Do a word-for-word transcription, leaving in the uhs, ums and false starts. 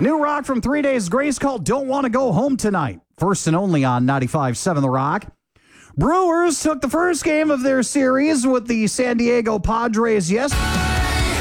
New rock from Three Days Grace called Don't Want to Go Home Tonight. First and only on ninety-five point seven The Rock. Brewers took the first game of their series with the San Diego Padres yesterday.